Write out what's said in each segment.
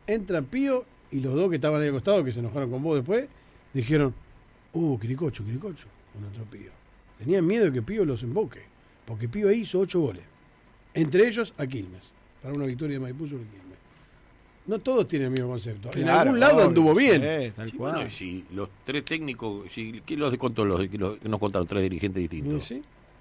entra Pío y los dos que estaban ahí al costado, que se enojaron con vos después, dijeron, Quiricocho, cuando entró Pío. Tenían miedo de que Pío los emboque, porque Pío ahí hizo 8 goles. Entre ellos a Quilmes, para una victoria de Maipú sobre Quilmes. No todos tienen el mismo concepto. Claro, en algún lado anduvo bien. Tal Sí, cual. bueno, y si los 3 técnicos, ¿quién los contó? Que nos contaron 3 dirigentes distintos. ¿Sí?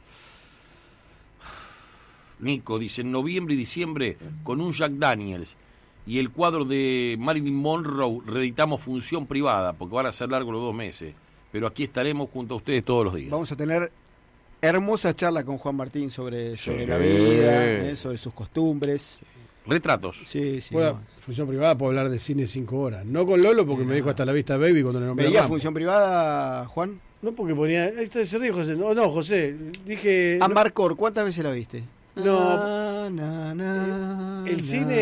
Nico dice, en noviembre y diciembre, con un Jack Daniels y el cuadro de Marilyn Monroe, reeditamos Función Privada, porque van a ser largos los 2 meses. Pero aquí estaremos junto a ustedes todos los días. Vamos a tener hermosa charla con Juan Martín sobre Sí. la vida, sobre sus costumbres. Retratos. Sí. Función privada, puedo hablar de cine 5 horas. No con Lolo, porque me dijo hasta la vista baby cuando le nombré. ¿Veía Función Privada, Juan? No, porque ponía. Ahí está, se ríe José. No, José. Dije. Ambarcor, ¿cuántas veces la viste? No. El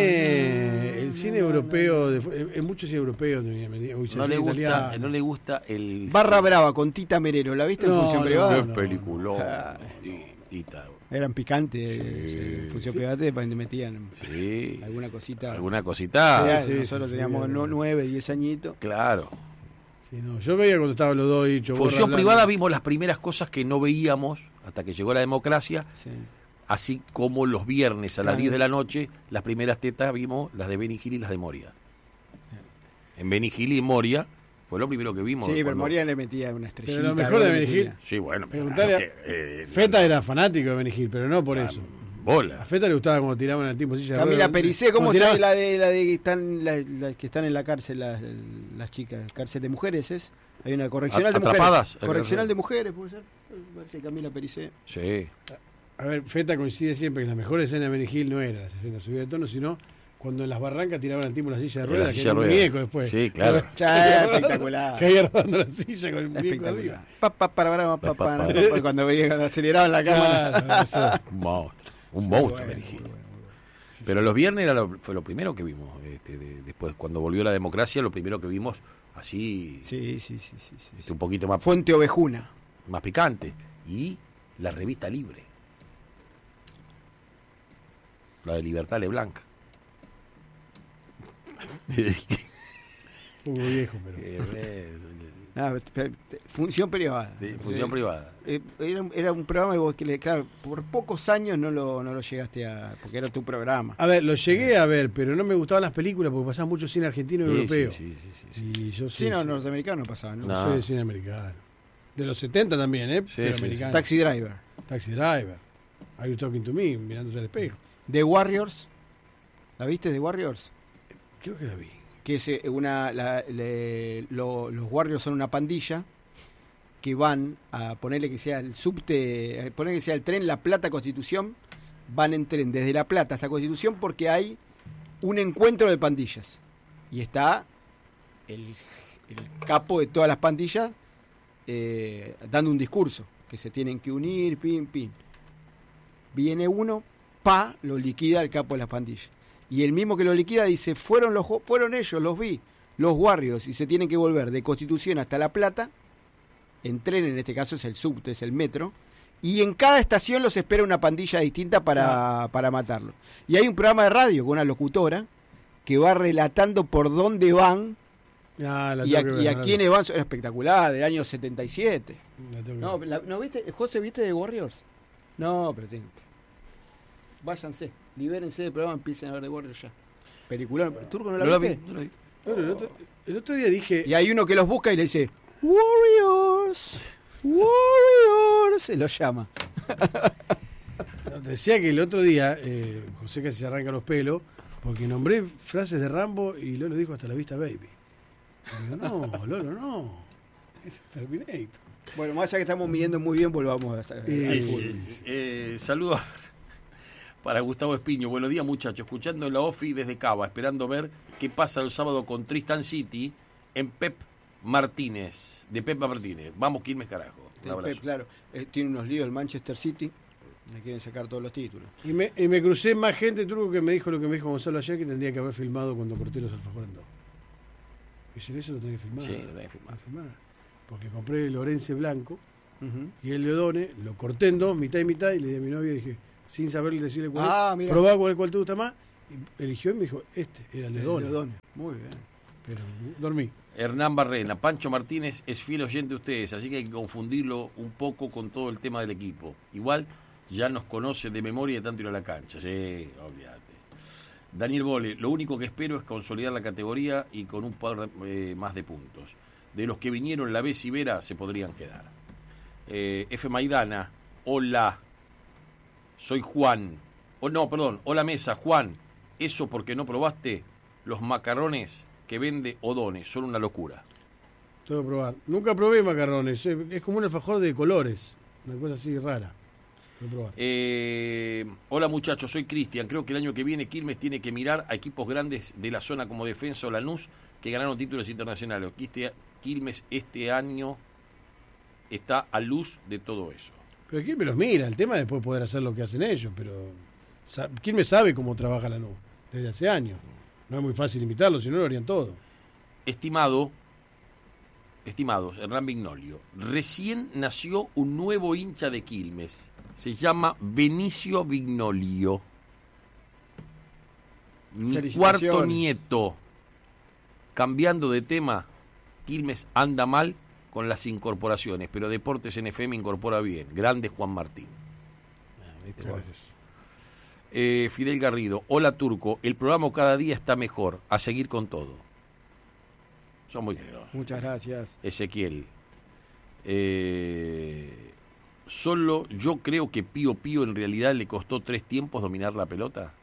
cine europeo, en muchos cine europeos, No le gusta el... Barra Brava con Tita Merero, ¿la viste en Función Privada? Qué peliculón. Tita. Eran picantes, Sí, Función sí. Privada te metían Sí. alguna cosita. Alguna cosita. Sí, nosotros teníamos 9, 10 añitos. Claro. Sí, no, yo veía cuando estaban los dos y Función Privada vimos las primeras cosas que no veíamos hasta que llegó la democracia. Sí. Así como los viernes a las Claro. 10 de la noche, las primeras tetas vimos las de Benny Hill y las de Moria. En Benny Hill y Moria fue lo primero que vimos. Sí, pero cuando- Moria le metía una estrellita. Pero lo mejor de le Benny metía. Hill. Sí, bueno. Preguntale pero, Feta era fanático de Benny Hill, pero no por eso. A Bola. Feta le gustaba cuando tiraban al tipo silla de Camila ruedas. Pericé, ¿cómo Cuando sabe tiraba- la de que están las que están en la cárcel, las chicas? Cárcel de mujeres, ¿es? Hay una correccional de Atrapadas. mujeres. Correccional de mujeres, puede ser. Parece Camila Pericé. Sí. A ver, Feta coincide siempre que la mejor escena de Benny Hill no era las escenas subidas de tono, sino cuando en las barrancas tiraban al tipo en la silla de En la ruedas, que silla era un de ruedas. muñeco después. Sí, claro. Espectacular. Caía rodando la silla con el muñeco Espectacular. arriba. Cuando aceleraban la cámara. Claro, eso. Un monstruo. Un monstruo, Bueno, Benny Hill. bueno. Pero los viernes fue lo primero que vimos. Después, cuando volvió la democracia, lo primero que vimos así, Sí. un poquito más, Fuente Ovejuna. más picante. Y la revista Libre. La de Libertad Leblanc. Un poco viejo, pero. Función privada. Función privada. Era un programa que, claro, por pocos años no lo llegaste a... Porque era tu programa. A ver, lo llegué a ver, pero no me gustaban las películas porque pasaban mucho cine argentino y europeo. Sí. Y yo Sí, norteamericano pasaba, ¿no? No. soy de cine americano. De los 70 también, ¿eh? Pero sí, americano. Taxi Driver. Taxi Driver. Are you talking to me? Mirándose al espejo. The Warriors. ¿La viste, The Warriors? Creo que la vi. Que es los Warriors son una pandilla que van a ponerle que sea el subte, ponerle que sea el tren La Plata Constitución, van en tren desde La Plata hasta Constitución porque hay un encuentro de pandillas y está el capo de todas las pandillas dando un discurso que se tienen que unir, pin. Viene uno, lo liquida el capo de las pandillas. Y el mismo que lo liquida dice, fueron ellos, los vi, los Warriors, y se tienen que volver de Constitución hasta La Plata, en tren, en este caso es el subte, es el metro, y en cada estación los espera una pandilla distinta para matarlo. Y hay un programa de radio con una locutora que va relatando por dónde van y a quiénes van. Es espectacular, del año 77. ¿No viste? ¿José, viste de Warriors? No, pero váyanse, libérense del programa, empiecen a ver The Warriors ya. Peliculón. ¿Turco no la viste? No la vi. El otro día dije. Y hay uno que los busca y le dice Warriors, se los llama. Decía que el otro día, José casi se arranca los pelos, porque nombré frases de Rambo y Lolo dijo hasta la vista baby. Y digo, no, Lolo, no. Es Terminator. Bueno, más allá que estamos midiendo muy bien, volvamos a hacer. Saludos para Gustavo Espiño. Buenos días, muchachos. Escuchando la OFI desde Cava, esperando ver qué pasa el sábado con Tristan City en Pep Martínez. De Pep Martínez. Vamos, Quilmes, carajo. Un abrazo. Claro, tiene unos líos el Manchester City. Le quieren sacar todos los títulos. Y me crucé más gente, Turco, que me dijo lo que me dijo Gonzalo ayer, que tendría que haber filmado cuando corté los alfajores en dos. Y eso lo tenía que filmar. Sí, lo tenés que filmar. Porque compré el Orense blanco Uh-huh. y el de Odone, lo corté en dos, mitad y mitad, y le di a mi novia y dije, sin saberle decirle cuál Ah, es, mira. probá cuál te gusta más, Y eligió y me dijo, era el de Doni. Muy bien. Pero dormí. Hernán Barrena, Pancho Martínez es fiel oyente de ustedes, así que hay que confundirlo un poco con todo el tema del equipo. Igual ya nos conoce de memoria de tanto ir a la cancha. Sí, olvídate. Daniel Bole, lo único que espero es consolidar la categoría y con un par más de puntos. De los que vinieron la vez y Vera se podrían quedar. F. Maidana, hola, soy Juan. Hola mesa, Juan. Eso porque no probaste los macarrones que vende O'Donnell, son una locura. Tengo que probar. Nunca probé macarrones, es como un alfajor de colores, una cosa así rara. Tengo que probar. Hola muchachos, soy Cristian. Creo que el año que viene Quilmes tiene que mirar a equipos grandes de la zona como Defensa o Lanús que ganaron títulos internacionales. Quilmes este año está a luz de todo eso. Pero Quilmes los mira, el tema es después poder hacer lo que hacen ellos, pero Quilmes sabe cómo trabaja Lanús desde hace años. No es muy fácil imitarlo, si no lo harían todo. Estimados, Hernán Vignolio, recién nació un nuevo hincha de Quilmes. Se llama Benicio Vignolio. Mi cuarto nieto. Cambiando de tema, Quilmes anda mal con las incorporaciones, pero Deportes NFM incorpora bien. Grande Juan Martín. Gracias. Fidel Garrido, hola Turco, el programa cada día está mejor, a seguir con todo. Son muy generosos. Muchas gracias. Ezequiel, solo yo creo que Pío Pío en realidad le costó 3 tiempos dominar la pelota.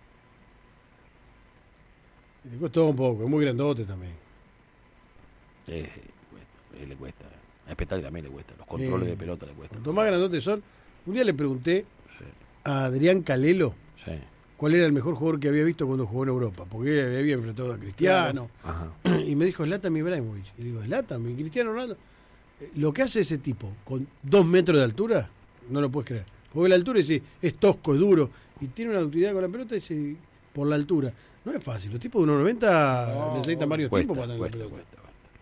Le costó un poco, es muy grandote también. Le cuesta. A Espetale también le cuesta, los controles de pelota le cuestan. Cuanto más grandotes son, un día le pregunté a Adrián Calelo, sí, cuál era el mejor jugador que había visto cuando jugó en Europa, porque había enfrentado a Cristiano. Ajá. Y me dijo Zlatan Ibrahimovic. Y digo, Zlatan, mi Cristiano Ronaldo. Lo que hace ese tipo con 2 metros de altura, no lo puedes creer. Porque la altura es tosco, es duro, y tiene una utilidad con la pelota por la altura. No es fácil, los tipos de 1.90 necesitan varios tiempos para tener la pelota. Cuesta.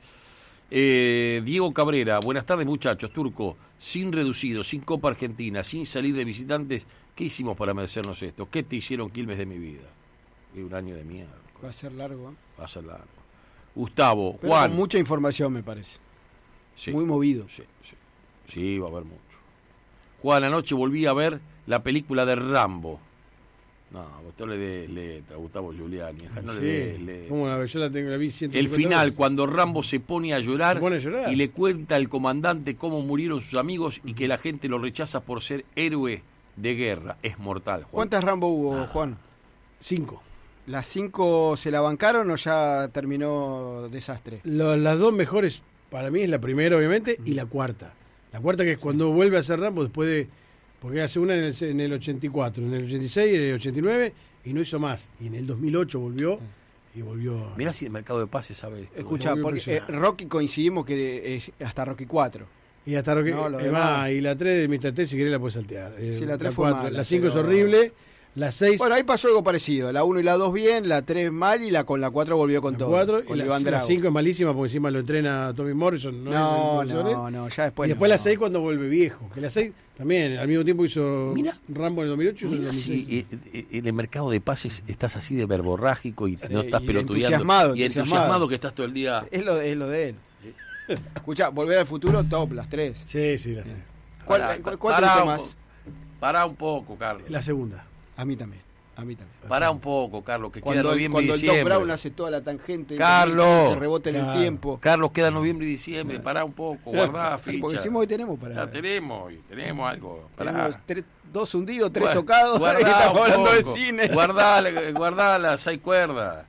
Diego Cabrera, buenas tardes muchachos. Turco, sin reducido, sin Copa Argentina, sin salir de visitantes, ¿qué hicimos para merecernos esto? ¿Qué te hicieron Quilmes de mi vida? Un año de mierda. Va a ser largo, ¿eh? Va a ser largo. Gustavo, pero Juan. con mucha información, me parece. Sí, muy movido. Sí, va a haber mucho. Juan, anoche volví a ver la película de Rambo. No, usted le dé letra, Gustavo Giuliani. No Sí. le dé letra. ¿Cómo la yo la vi 150 El final, veces. cuando Rambo se pone a llorar llorar. y le cuenta al comandante cómo murieron sus amigos y que la gente lo rechaza por ser héroe de guerra. Es mortal, Juan. ¿Cuántas Rambo hubo, Juan? 5. ¿Las 5 se la bancaron o ya terminó desastre? Las 2 mejores para mí es la primera, obviamente, y la cuarta. La cuarta que es cuando vuelve a hacer Rambo después de... Porque hace una en el 84, en el 86, en el 89, y no hizo más. Y en el 2008 volvió, y volvió... Mirá si el mercado de pases sabe esto. Escucha, porque Rocky coincidimos que es hasta Rocky 4. Y hasta Rocky... No, lo demás. y la 3 de Mr. T, si querés la puedes saltear. Sí, la 3 fue mala, La 5 es pero- horrible, la 6... Bueno, ahí pasó algo parecido. La 1 y la 2 bien, la 3 mal y con la 4 volvió con la todo. 4 con y Iván la Drago. 5 es malísima porque encima lo entrena Tommy Morrison. No, es el profesor, no, ya después. y después no. la 6 cuando vuelve viejo. Que la 6 también al mismo tiempo hizo Mira. Rambo en el 2008 y hizo en el Mira 2006. si en el mercado de pases estás así de verborrágico y no estás y pelotudeando. entusiasmado, Y entusiasmado que estás todo el día. Es lo de él. Escucha, Volver al Futuro, top, las 3. Sí, la 3. ¿Cuál te gusta más? Pará un poco, Carlos. La segunda. A mí también. Pará un poco, Carlos, que queda Cuando noviembre y el Doc diciembre. Brown hace toda la tangente, Carlos. se rebota en el Claro. tiempo. Carlos, queda noviembre y diciembre. Pará un poco, guardá Sí, ficha. porque decimos que tenemos para. Ya tenemos algo. Tenemos Pará. 2 hundidos, 3 Guarda- tocados. guardá y estamos un hablando de poco. cine. Guardá las 6 cuerdas.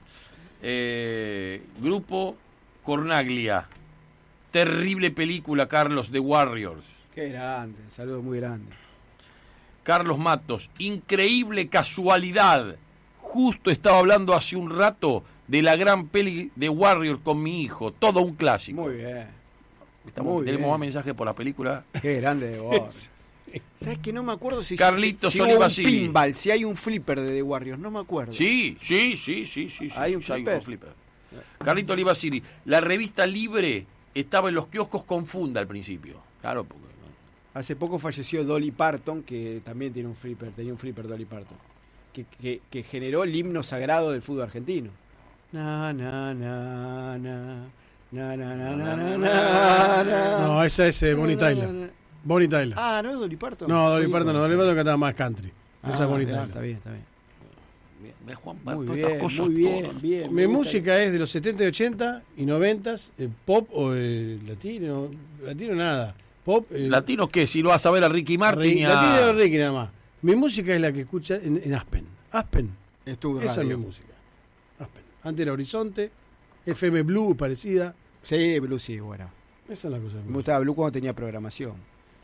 Grupo Cornaglia. Terrible película, Carlos, de Warriors. Qué grande, saludo muy grande. Carlos Matos, increíble casualidad. Justo estaba hablando hace un rato de la gran peli de Warriors con mi hijo. Todo un clásico. Muy bien. Tenemos bien. más mensajes por la película. Qué grande de vos. ¿Sabes que no me acuerdo si Carlitos si hubo Oliva un Siri. pinball, si hay un flipper de The Warriors? No me acuerdo. Sí. ¿Hay un sí, flipper? Carlito Oliva Siri. La revista Libre estaba en los kioscos con funda al principio. Claro, porque Hace poco falleció Dolly Parton, que también tenía un flipper Dolly Parton. que generó el himno sagrado del fútbol argentino. Na, na, na, na, na, na, na, na, na, na. No, esa es Bonnie Tyler. Bonnie Tyler. Ah, ¿no es Dolly Parton? No, Dolly Parton no. Dolly Parton cantaba más country. Esa es Bonnie Tyler. Está bien, está bien. Ve, Juan, Muy todas bien, estas cosas, muy bien, todas. bien. Mi música es de los 70, 80 y 90, pop o latino nada. Pop. ¿Latino qué? Si lo vas a ver a Ricky Martin y a... Latino o Ricky nada más. Mi música es la que escucha en Aspen. Aspen. Estuvo Esa es mi música. Aspen. Antes era Horizonte, FM Blue parecida. Sí, Blue sí, bueno. Esa es la cosa. Me gustaba Blue cuando tenía programación.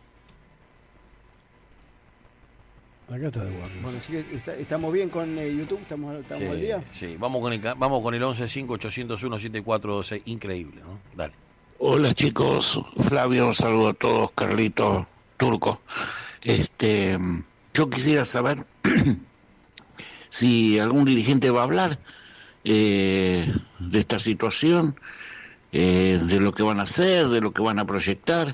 Acá está de guapo. Bueno, sí, ¿estamos bien con YouTube? ¿Estamos Sí, al día? sí. Vamos con el 11-5-801-7426. Increíble, ¿no? Dale. Hola chicos, Flavio, un saludo a todos, Carlito, Turco. Yo quisiera saber si algún dirigente va a hablar de esta situación, de lo que van a hacer, de lo que van a proyectar,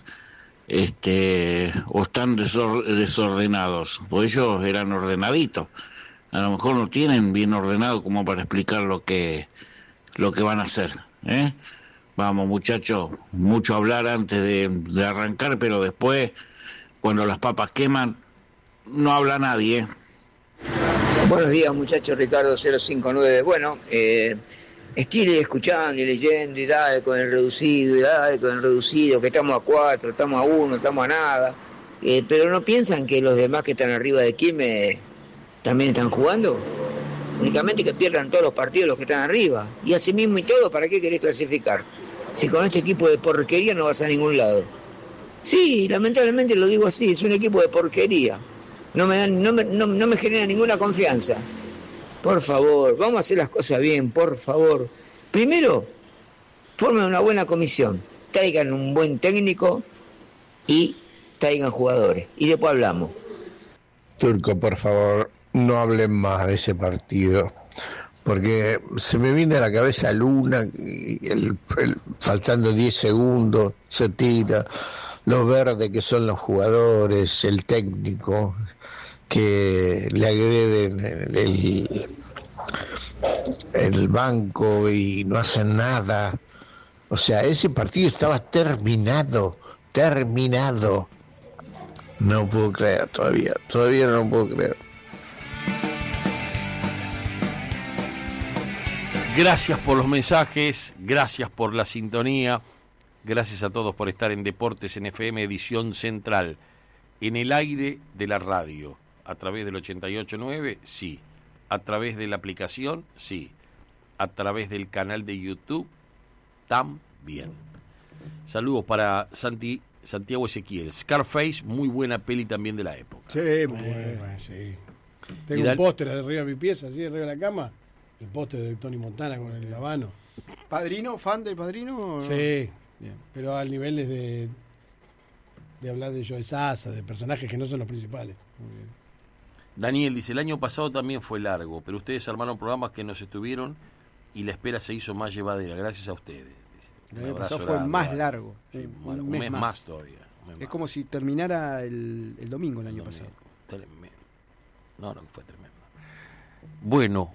o están desordenados, pues ellos eran ordenaditos, a lo mejor no tienen bien ordenado como para explicar lo que van a hacer, ¿eh? Vamos muchachos, mucho hablar antes de arrancar, pero después, cuando las papas queman, no habla nadie, ¿eh? Buenos días muchachos, Ricardo 059. Bueno, estoy escuchando y leyendo y dale con el reducido, y dale con el reducido, que estamos a 4, estamos a 1, estamos a nada. Pero ¿no piensan que los demás que están arriba de Quilmes también están jugando? Únicamente que pierdan todos los partidos los que están arriba. Y así mismo y todo, ¿para qué querés clasificar? Si con este equipo de porquería no vas a ningún lado. Sí, lamentablemente lo digo así, es un equipo de porquería. No me genera ninguna confianza. Por favor, vamos a hacer las cosas bien, por favor. Primero, formen una buena comisión, traigan un buen técnico y traigan jugadores. Y después hablamos. Turco, por favor, no hablen más de ese partido, porque se me viene a la cabeza Luna, y faltando 10 segundos, se tira, lo verde que son los jugadores, el técnico, que le agreden el banco y no hacen nada. O sea, ese partido estaba terminado. No puedo creer todavía no puedo creer. Gracias por los mensajes, gracias por la sintonía, gracias a todos por estar en Deportes en FM Edición Central, en el aire de la radio, a través del 88.9, sí, a través de la aplicación, sí, a través del canal de YouTube, también. Saludos para Santiago Ezequiel. Scarface, muy buena peli también de la época. Sí, muy bueno. Sí. Tengo un póster arriba de mi pieza, así arriba de la cama. El póster de Tony Montana con el habano. ¿Padrino? ¿Fan del Padrino? Sí, Bien. pero al nivel de hablar de Joe Sasa, de personajes que no son los principales. Muy bien. Daniel dice, el año pasado también fue largo, pero ustedes armaron programas que nos estuvieron y la espera se hizo más llevadera, gracias a ustedes. El año pasado fue más largo. Sí, un mes más todavía. Es como si terminara el domingo el año pasado. Tremendo. No, fue tremendo. Bueno,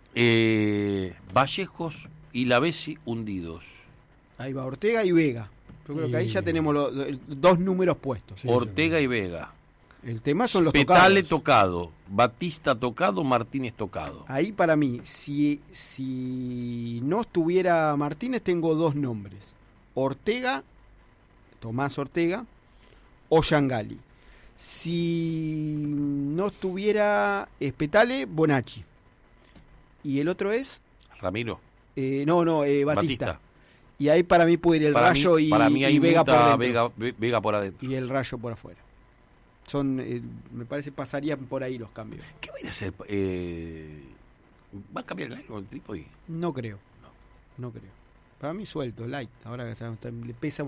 Vallejos y La Besi hundidos. Ahí va Ortega y Vega. Yo creo que ahí ya tenemos dos números puestos. Sí, Ortega y Vega. El tema son los Petale tocados. tocado, Batista tocado, Martínez tocado. Ahí para mí, si no estuviera Martínez, tengo dos nombres. Ortega, Tomás Ortega, o Yangali. Si no estuviera Petale, Bonacci. Y el otro es... Ramiro. Batista. Y ahí para mí puede ir el Rayo para mí hay Vega por dentro. Vega por adentro. Y el Rayo por afuera. Me parece pasarían por ahí los cambios. ¿Qué va a ir a hacer? ¿Va a cambiar el aire con el trípode? No creo. No creo. Para mí suelto, light. Ahora que le pesa...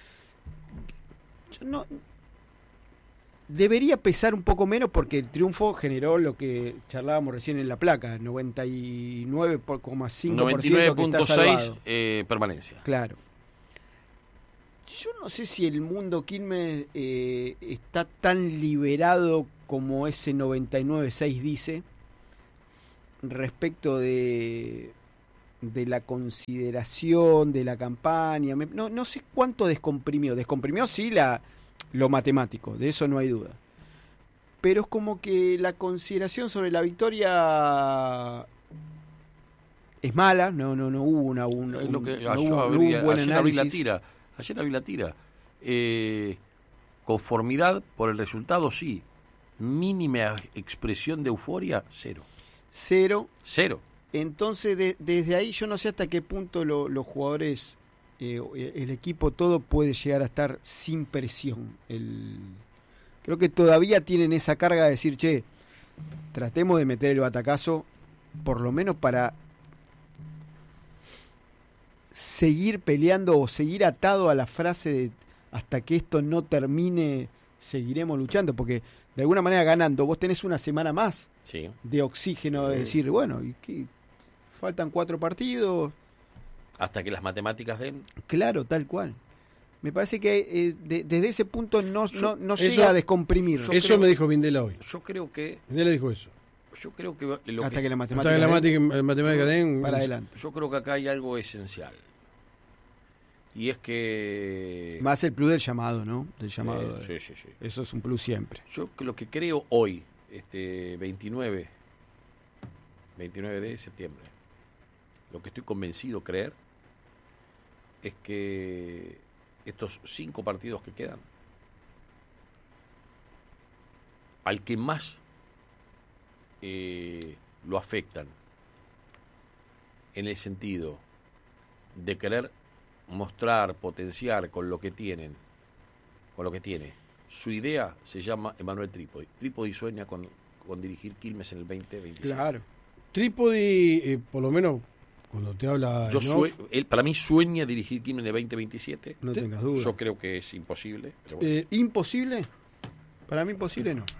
Debería pesar un poco menos porque el triunfo generó lo que charlábamos recién en la placa, 99,5% que está salvado. 99.6 permanencia. Claro. Yo no sé si el mundo Quilmes está tan liberado como ese 99.6 dice, respecto de la consideración de la campaña. No sé cuánto descomprimió. Descomprimió sí lo matemático, de eso no hay duda. Pero es como que la consideración sobre la victoria es mala, no hubo una no hubo un buen ayer análisis. Ayer abrí la tira. Conformidad por el resultado, sí. Mínima expresión de euforia, cero. Cero. Entonces, desde ahí yo no sé hasta qué punto los jugadores, el equipo todo puede llegar a estar sin presión. Creo que todavía tienen esa carga de decir, che, tratemos de meter el batacazo, por lo menos para seguir peleando o seguir atado a la frase de hasta que esto no termine, seguiremos luchando, porque de alguna manera ganando, vos tenés una semana más Sí. de oxígeno, de decir, bueno, ¿y qué? Faltan 4 partidos. Hasta que las matemáticas den. Claro, tal cual. Me parece que desde ese punto no Eso- llega a descomprimir. yo Eso creo- me dijo Vindela hoy. Yo creo que. Vindela dijo eso. Yo creo que lo Hasta que la Hasta matemática, que la matemática den. para adelante. Yo creo que acá hay algo esencial. Y es que. Más el plus del llamado, ¿no? Del llamado. Sí. Eso es un plus siempre. Yo lo que creo hoy, 29 de septiembre, lo que estoy convencido de creer es que estos 5 partidos que quedan, al que más lo afectan, en el sentido de querer mostrar, potenciar con lo que tiene su idea, se llama Emanuel Trípodi. Trípodi sueña con dirigir Quilmes en el 2027. Claro. Trípodi, por lo menos cuando te habla. Él para mí sueña dirigir Quilmes en el 2027. No Sí. tengas duda. Yo creo que es imposible. Pero bueno. ¿Imposible? Para mí imposible no.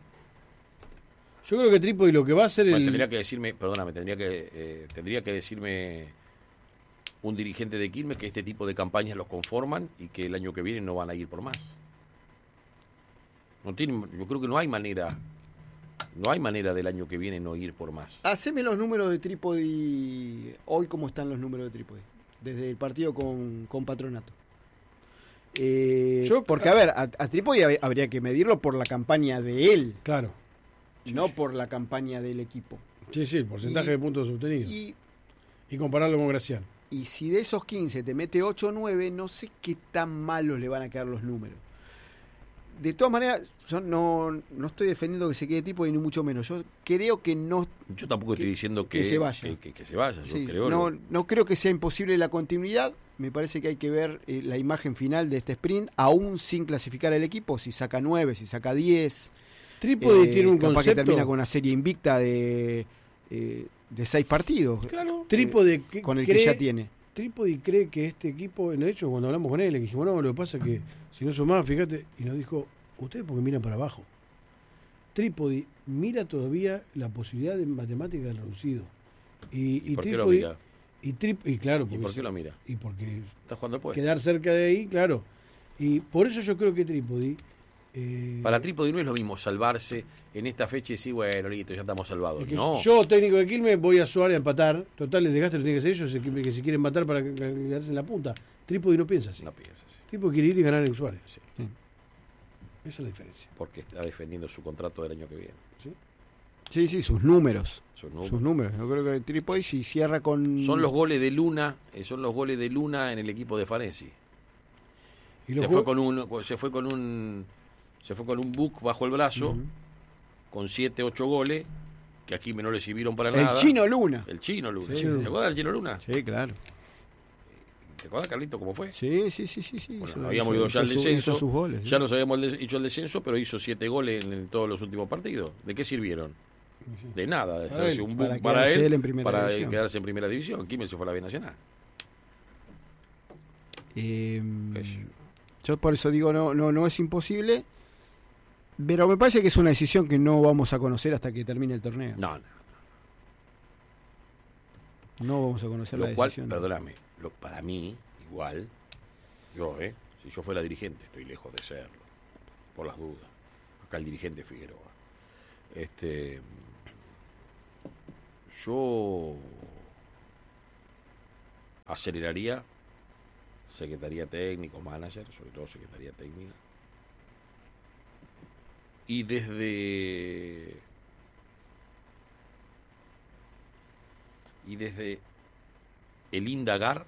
Yo creo que Trípodi lo que va a hacer Bueno, tendría que decirme, perdóname, tendría que decirme un dirigente de Quilmes que este tipo de campañas los conforman y que el año que viene no van a ir por más. Yo creo que no hay manera del año que viene no ir por más. Haceme los números de Trípodi. Hoy, ¿cómo están los números de Trípodi? Desde el partido con Patronato. Porque, a ver, a Trípodi habría que medirlo por la campaña de él, Claro. no por la campaña del equipo. Sí, el porcentaje de puntos obtenidos. Y compararlo con Gracián. Y si de esos 15 te mete 8 o 9, no sé qué tan malos le van a quedar los números. De todas maneras, yo no estoy defendiendo que se quede Trípodi, ni mucho menos. Yo creo que no. Yo tampoco estoy diciendo que se vaya. Que se vaya. Yo Sí, creo no creo que sea imposible la continuidad. Me parece que hay que ver la imagen final de este sprint, aún sin clasificar el equipo, si saca 9, si saca 10. Trípodi tiene un capaz concepto. que termina con una serie invicta de 6 partidos. Claro. Trípodi con el que ya tiene. Trípodi cree que este equipo, de hecho, cuando hablamos con él, le dijimos, no, lo que pasa es que si no sumás, fíjate, y nos dijo, ustedes porque miran para abajo. Trípodi mira todavía la posibilidad de matemática del reducido. Y ¿Por qué lo Trípodi, mira? y claro, ¿Y porque por qué lo mira? y porque ¿Está jugando el puesto? quedar cerca de ahí, claro. Y por eso yo creo que Trípodi Para Trípodi no es lo mismo salvarse en esta fecha y decir, bueno, listo, ya estamos salvados. es que No. yo, técnico de Quilmes, voy a Suárez a empatar. Total, el desgaste lo tiene que ser ellos, que se quieren matar para quedarse en la punta. Trípodi no piensa así. No piensas, Trípodi quiere ir y ganar en Suárez. Sí. Esa es la diferencia. porque está defendiendo su contrato del año que viene. Sí, sus números. Sus números. Sus números. Yo creo que Trípodi si cierra con... Son los goles de Luna, en el equipo de Faresi. Y Se los fue jugó- con un book bajo el brazo, Ujú. con 7, 8 goles, que aquí no le sirvieron para El nada. Chino Luna. El Chino Luna. Sí. ¿Te acuerdas del Chino Luna? Sí, claro. ¿Te acuerdas, Carlito, cómo fue? Sí. Bueno, habíamos ido ya al descenso, Hizo sus goles. ya nos habíamos hecho el descenso, pero hizo 7 goles en todos los últimos partidos. ¿De qué sirvieron? De nada, de Para hacerse él, un para boom para quedarse él, él en primera para división. quedarse en primera división. Quilmes se fue a la B Nacional. Yo por eso digo, no es imposible, pero me parece que es una decisión que no vamos a conocer hasta que termine el torneo. No. No vamos a conocer la Lo cual, decisión. perdóname, para mí, igual, si yo fuera dirigente, estoy lejos de serlo, por las dudas. Acá el dirigente Figueroa. Yo aceleraría secretaría técnico, manager, sobre todo secretaría técnica. Y desde el indagar,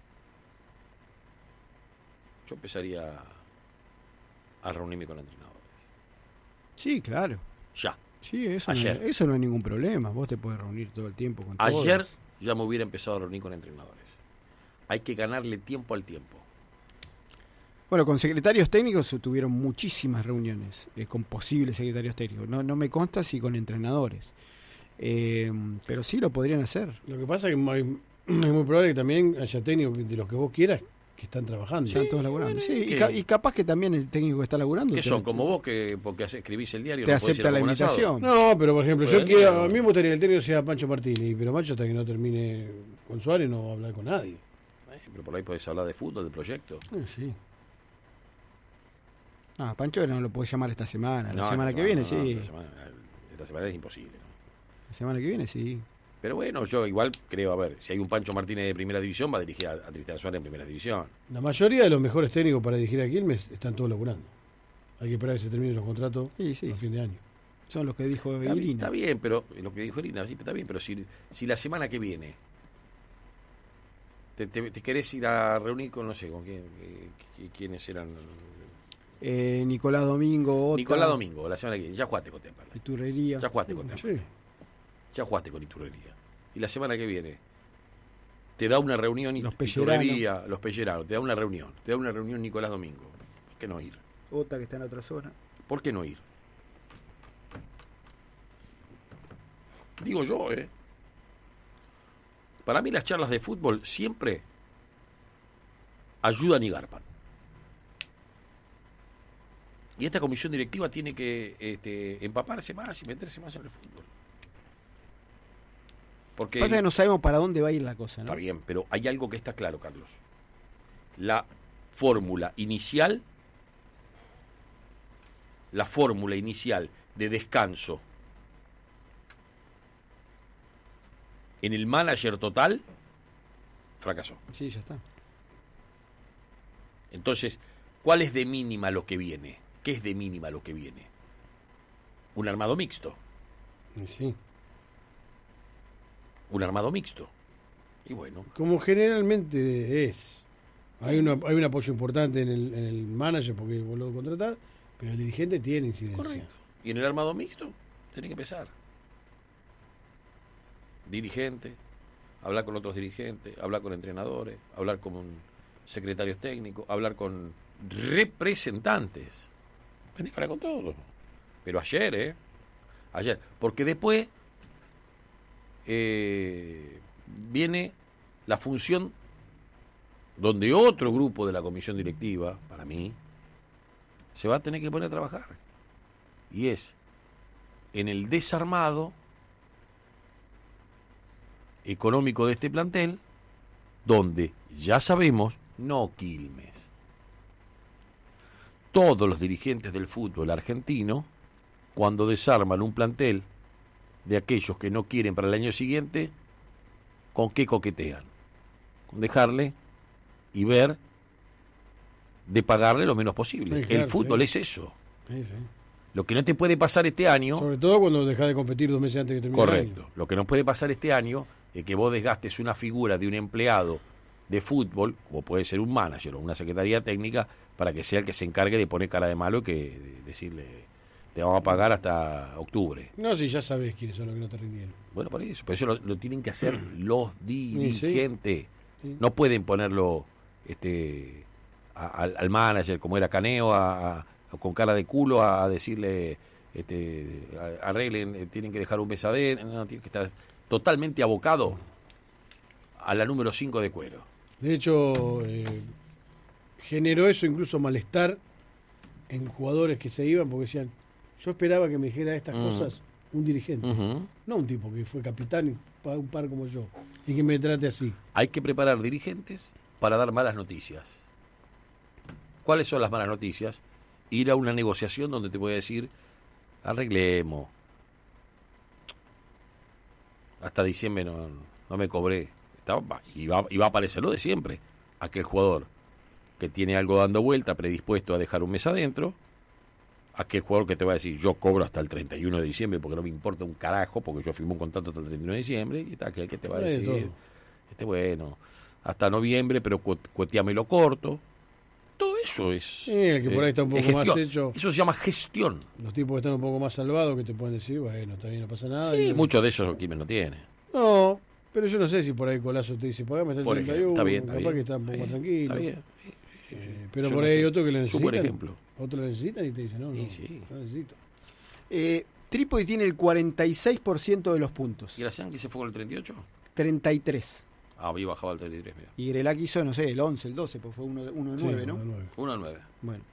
yo empezaría a reunirme con entrenadores. Sí, claro. Ya. Sí, eso Ayer. eso no es ningún problema. Vos te podés reunir todo el tiempo con todos. Ayer ya me hubiera empezado a reunir con entrenadores. Hay que ganarle tiempo al tiempo. Bueno, con secretarios técnicos se tuvieron muchísimas reuniones con posibles secretarios técnicos. No me consta si con entrenadores. Pero sí lo podrían hacer. Lo que pasa es que es muy probable que también haya técnicos de los que vos quieras que están trabajando. Están todos laburando. Sí, ¿qué? y capaz que también el técnico que está laburando. ¿Qué son? Como vos, que porque escribís el diario te no podés ir acepta a la comer un asado. invitación. No, pero por ejemplo, Bueno, yo quiero, pero- a mí me gustaría que el técnico sea Pancho Martínez, pero Pancho hasta que no termine con Suárez no va a hablar con nadie. Pero por ahí podés hablar de fútbol, del proyecto. Sí. Ah, Pancho no lo podés llamar esta semana. La No, semana no, que no, viene, no, sí. esta semana es imposible, ¿no? La semana que viene, sí. Pero bueno, yo igual creo, a ver, si hay un Pancho Martínez de primera división, va a dirigir a Tristan Suárez en primera división. La mayoría de los mejores técnicos para dirigir a Quilmes están todos laburando. Hay que esperar que se terminen los contratos Sí. a fin de año. Son los que dijo Está bien, Irina. está bien, pero lo que dijo Irina, sí, está bien, pero si la semana que viene te querés ir a reunir con, no sé, con quiénes eran. Nicolás Domingo, Ota, Nicolás Domingo, la semana que viene, ya jugaste con Temperley. Iturrería. Ya jugaste con Temperley. Sí. Ya jugaste con Iturrería. Y la semana que viene te da una reunión Los Pelleranos. Iturrería, los Pelleranos, te da una reunión Nicolás Domingo. ¿Por qué no ir? Ota, que está en otra zona. ¿Por qué no ir? Digo yo, Para mí las charlas de fútbol siempre ayudan y garpan. Y esta comisión directiva tiene que empaparse más y meterse más en el fútbol. Porque Pasa que no sabemos para dónde va a ir la cosa, ¿no? está bien, pero hay algo que está claro, Carlos. La fórmula inicial de descanso en el manager total fracasó. Sí, ya está. Entonces, ¿cuál es de mínima lo que viene? ¿Qué es de mínima lo que viene? Un armado mixto. Y sí. Un armado mixto. Y bueno, Como generalmente es. Hay un apoyo importante en el manager porque vos lo contratás, pero el dirigente tiene incidencia. correcto. Y en el armado mixto tiene que empezar. Dirigente, hablar con otros dirigentes, hablar con entrenadores, hablar con secretarios técnicos, hablar con representantes. Tenés que hablar con todos. Pero ayer, ayer. Porque después viene la función donde otro grupo de la comisión directiva, para mí, se va a tener que poner a trabajar. Y es en el desarmado económico de este plantel, donde ya sabemos, no Quilmes, todos los dirigentes del fútbol argentino, cuando desarman un plantel de aquellos que no quieren para el año siguiente, ¿con qué coquetean? Con dejarle y ver de pagarle lo menos posible. Sí, claro, el fútbol sí. es eso. Sí, sí. Lo que no te puede pasar este año... Sobre todo cuando dejás de competir 2 meses antes que termine Correcto. el año. Lo que no puede pasar este año es que vos desgastes una figura de un empleado de fútbol, como puede ser un manager o una secretaría técnica, para que sea el que se encargue de poner cara de malo y que decirle, te vamos a pagar hasta octubre. No, si ya sabés quiénes son los que no te rindieron. Bueno, por eso. Pero eso lo tienen que hacer los dirigentes. Sí. No pueden ponerlo al manager, como era Caneo, con cara de culo, a decirle, arreglen, tienen que dejar un mes adentro. No, tiene que estar totalmente abocado a la número 5 de cuero. De hecho, generó eso incluso malestar en jugadores que se iban porque decían, yo esperaba que me dijera estas cosas un dirigente, Ujú. no un tipo que fue capitán y un par como yo, y que me trate así. Hay que preparar dirigentes para dar malas noticias. ¿Cuáles son las malas noticias? Ir a una negociación donde te voy a decir, arreglemos. hasta diciembre no me cobré. Y va a aparecer lo de siempre. Aquel jugador que tiene algo dando vuelta, predispuesto a dejar un mes adentro. Aquel jugador que te va a decir, yo cobro hasta el 31 de diciembre porque no me importa un carajo, porque yo firmé un contrato hasta el 31 de diciembre. Y está aquel que te va a decir, bueno, hasta noviembre, pero cueteame corto. Todo eso es... el que por ahí está un poco más hecho... Eso se llama gestión. Los tipos que están un poco más salvados que te pueden decir, bueno, está bien, no pasa nada. Sí, muchos de esos Quilmes no tiene. No, pero yo no sé si por ahí Colazo te dice, pagame hasta el 31, está bien, capaz bien, que está un poco más tranquilo. Está bien. Sí. Pero por ahí hay otro que le necesitan. Por ejemplo. Otro lo necesitan y te dicen, no necesito. Trípodi tiene el 46% de los puntos. ¿Y Gracián que se fue con el 38? 33. Había bajado al 33, mira. Y Grelac hizo, no sé, el 11, el 12, pues fue 1-9, ¿no? 1-9. Bueno.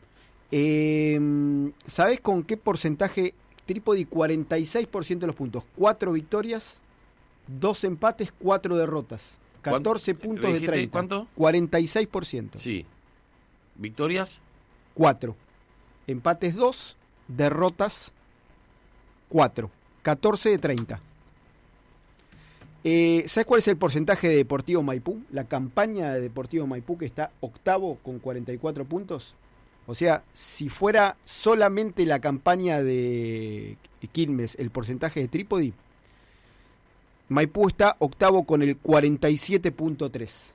¿Sabés con qué porcentaje Trípodi? 46% de los puntos. 4 victorias, 2 empates, 4 derrotas. 14 puntos de 30. ¿Cuánto? 46%. Sí. ¿Victorias? 4. Empates 2, derrotas 4. 14 de 30. ¿Sabes cuál es el porcentaje de Deportivo Maipú? La campaña de Deportivo Maipú, que está octavo con 44 puntos. O sea, si fuera solamente la campaña de Quilmes el porcentaje de Trípodi, Maipú está octavo con el 47.3.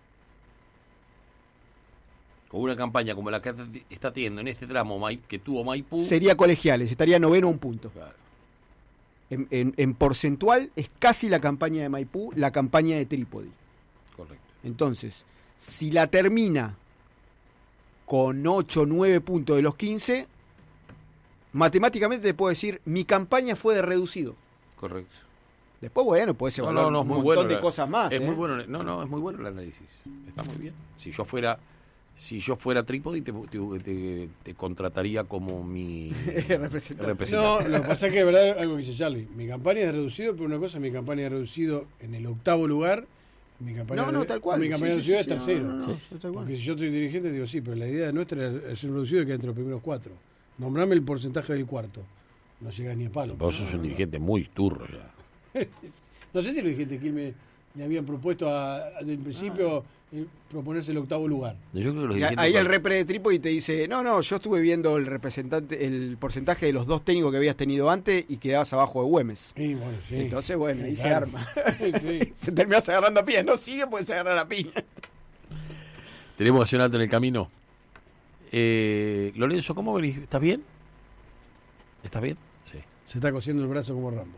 Con una campaña como la que está teniendo en este tramo que tuvo Maipú... Sería Colegiales, estaría noveno a un punto. Claro. En porcentual es casi la campaña de Maipú, la campaña de Trípodi. Correcto. Entonces, si la termina con 8 o 9 puntos de los 15, matemáticamente te puedo decir, mi campaña fue de reducido. Correcto. Después, bueno, puedes evaluar un montón de cosas más. Es muy bueno, es muy bueno el análisis. Está muy bien. Si yo fuera Trípodi, te contrataría como mi representante. No, lo que pasa es que es verdad algo que dice Charlie. Mi campaña es reducido, pero una cosa es mi campaña es reducido en el octavo lugar. Mi campaña tal cual. Mi campaña de ciudad es tercero. Tal cual. Porque si yo estoy dirigente, digo sí, pero la idea nuestra es ser reducido y que entre los primeros 4. Nombrame el porcentaje del cuarto. No llegas ni a palo. Vos sos un dirigente muy turro ya. No sé si los dirigentes que le habían propuesto desde el principio proponerse el octavo lugar. Yo creo que los ahí el repre de Trípodi te dice, no, yo estuve viendo el porcentaje de los 2 técnicos que habías tenido antes y quedabas abajo de Güemes. Sí, bueno, sí. Entonces, bueno, ahí claro. se arma. Sí. Te terminas agarrando a piña. No sigue, puedes agarrar a piña. Tenemos que hacer un alto en el camino. Lorenzo, ¿cómo venís? ¿Estás bien? ¿Estás bien? Sí. Se está cosiendo el brazo como Rambo.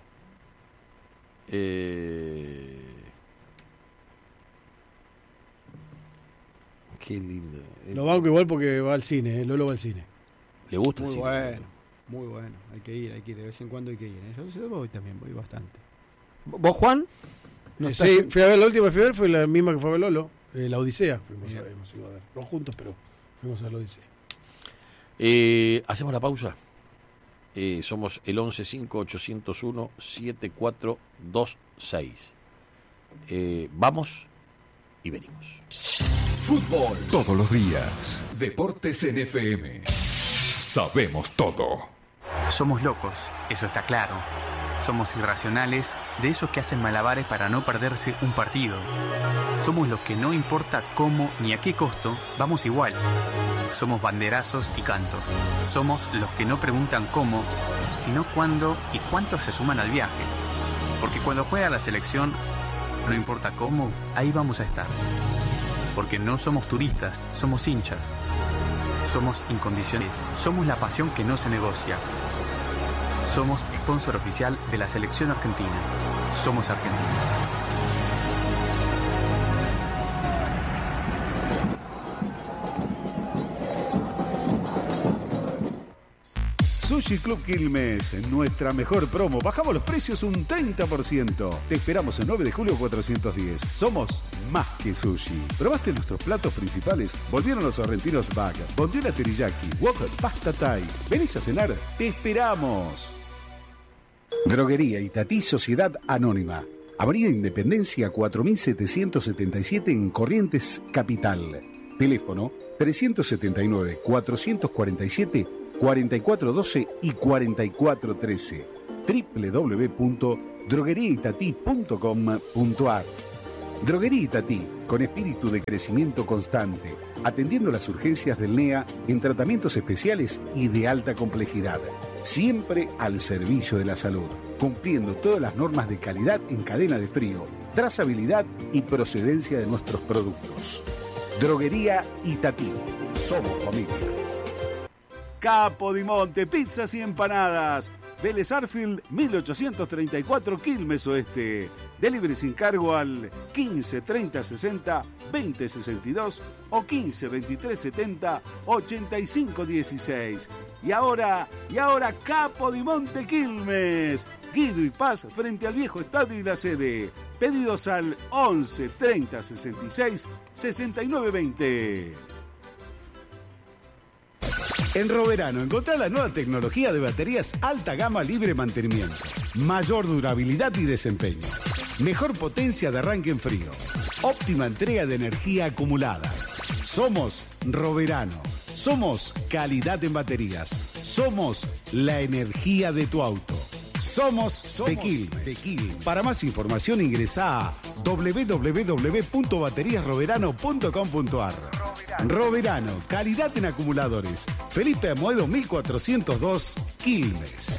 Qué lindo. Lo banco igual porque va al cine, Lolo va al cine. ¿Le gusta el Muy cine? bueno, muy bueno. Hay que ir, de vez en cuando hay que ir. Yo voy también, voy bastante. ¿Vos, Juan? Sí, fui a ver la última que fui a ver, fue la misma que fue a ver Lolo, la Odisea. Hemos ido a ver. No juntos, pero fuimos a ver la Odisea. Hacemos la pausa. Somos el 1158017426. Vamos y venimos. Fútbol todos los días. Deportes en FM. Sabemos todo. Somos locos, eso está claro. Somos irracionales, de esos que hacen malabares para no perderse un partido. Somos los que no importa cómo ni a qué costo, vamos igual. Somos banderazos y cantos. Somos los que no preguntan cómo, sino cuándo y cuántos se suman al viaje. Porque cuando juega la selección, no importa cómo, ahí vamos a estar. Porque no somos turistas, somos hinchas. Somos incondicionales. Somos la pasión que no se negocia. Somos sponsor oficial de la selección argentina. Somos Argentina. Sushi Club Quilmes, nuestra mejor promo. Bajamos los precios un 30%. Te esperamos el 9 de julio 410. Somos más que sushi. ¿Probaste nuestros platos principales? Volvieron los sorrentinos bag, bondiola teriyaki, wok, pasta thai. ¿Venís a cenar? ¡Te esperamos! Droguería Itatí Sociedad Anónima. Avenida Independencia 4777 en Corrientes, Capital. Teléfono 379-447-4412 y 4413. www.drogueriaitatí.com.ar. Droguería Itatí, con espíritu de crecimiento constante, atendiendo las urgencias del NEA en tratamientos especiales y de alta complejidad, siempre al servicio de la salud, cumpliendo todas las normas de calidad en cadena de frío, trazabilidad y procedencia de nuestros productos. Droguería Itatí, somos familia. Capodimonte, pizzas y empanadas. Vélez Arfield, 1834, Quilmes Oeste. Delivery sin cargo al 15 30 60 20 62 o 15 23 70 85 16. Y ahora Capodimonte Quilmes. Guido y Paz frente al viejo estadio y la sede. Pedidos al 11 30 66 69 20. En Roverano encontrá la nueva tecnología de baterías alta gama libre mantenimiento, mayor durabilidad y desempeño, mejor potencia de arranque en frío, óptima entrega de energía acumulada. Somos Roverano, somos calidad en baterías, somos la energía de tu auto. Somos de Quilmes. Para más información ingresá a www.bateriasroverano.com.ar. Roverano, calidad en acumuladores. Felipe Amoedo 1402, Quilmes.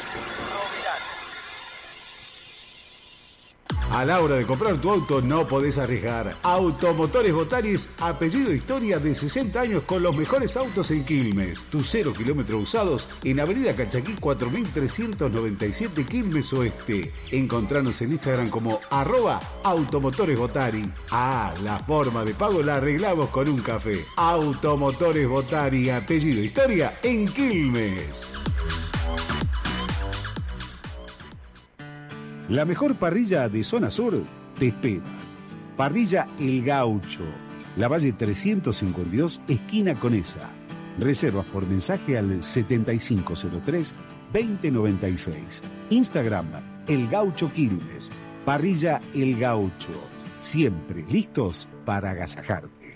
A la hora de comprar tu auto no podés arriesgar. Automotores Botaris, apellido Historia, de 60 años con los mejores autos en Quilmes. Tus 0 kilómetros usados en Avenida Cachaquí 4397, Quilmes Oeste. Encontranos en Instagram como @Automotores Botari. La forma de pago la arreglamos con un café. Automotores Botari, apellido Historia, en Quilmes. La mejor parrilla de zona sur te espera. Parrilla El Gaucho, La Valle 352, esquina Conesa. Reservas por mensaje al 7503-2096. Instagram, El Gaucho Quilmes. Parrilla El Gaucho. Siempre listos para agasajarte.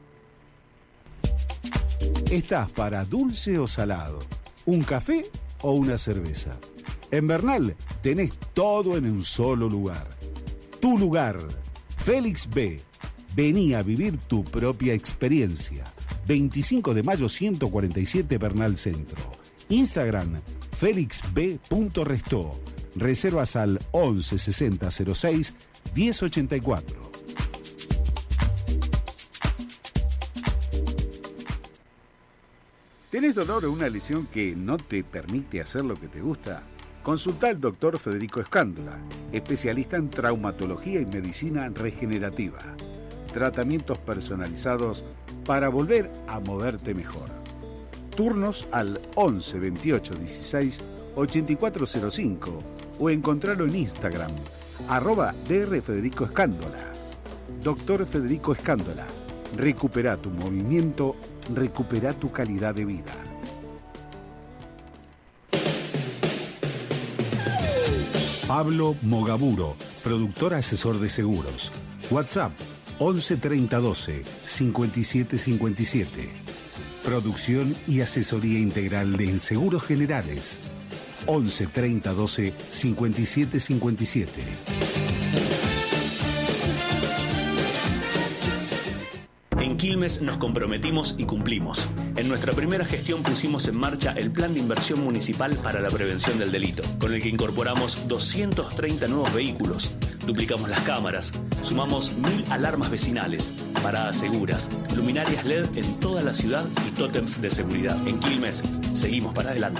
¿Estás para dulce o salado? ¿Un café o una cerveza? En Bernal tenés todo en un solo lugar. Tu lugar, Félix B. Vení a vivir tu propia experiencia. 25 de mayo 147, Bernal Centro. Instagram, felixb.restó. Reservas al 11 60 06 1084. ¿Tenés dolor o una lesión que no te permite hacer lo que te gusta? Consulta al doctor Federico Escándola, especialista en traumatología y medicina regenerativa. Tratamientos personalizados para volver a moverte mejor. Turnos al 11 28 16 8405 o encontrarlo en Instagram, @Dr. Federico Escándola. Doctor Federico Escándola, recupera tu movimiento, recupera tu calidad de vida. Pablo Mogaburo, productor asesor de seguros. WhatsApp 11 30 12 57 57. Producción y asesoría integral de seguros generales. 11 30 12 57 57. En Quilmes nos comprometimos y cumplimos. En nuestra primera gestión pusimos en marcha el Plan de Inversión Municipal para la Prevención del Delito, con el que incorporamos 230 nuevos vehículos, duplicamos las cámaras, sumamos 1000 alarmas vecinales, paradas seguras, luminarias LED en toda la ciudad y tótems de seguridad. En Quilmes, seguimos para adelante.